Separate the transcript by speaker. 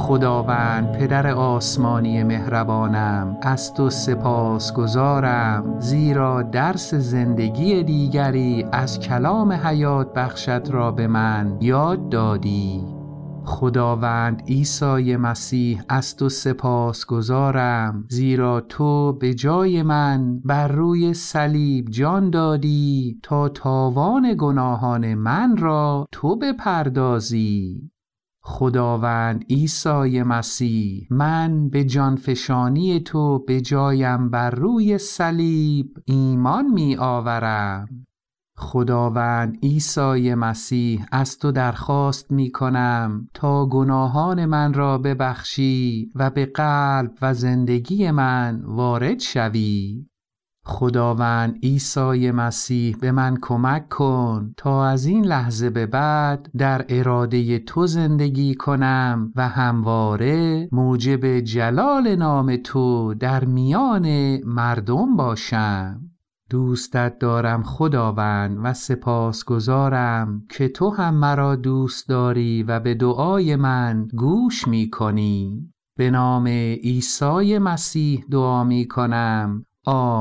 Speaker 1: خداوند پدر آسمانی مهربانم، از تو سپاسگزارم، زیرا درس زندگی دیگری از کلام حیات بخشت را به من یاد دادی. خداوند عیسی مسیح، از تو سپاسگزارم، زیرا تو به جای من بر روی صلیب جان دادی تا تاوان گناهان من را تو بپردازی. خداوند عیسی مسیح، من به جانفشانی تو به جایم بر روی صلیب ایمان می آورم. خداوند عیسی مسیح، از تو درخواست می کنم تا گناهان من را ببخشی و به قلب و زندگی من وارد شوی. خداوند عیسی مسیح، به من کمک کن تا از این لحظه به بعد در اراده تو زندگی کنم و همواره موجب جلال نام تو در میان مردم باشم. دوستت دارم خداوند و سپاسگزارم که تو هم مرا دوست داری و به دعای من گوش می کنی. به نام عیسی مسیح دعا می کنم. آمین.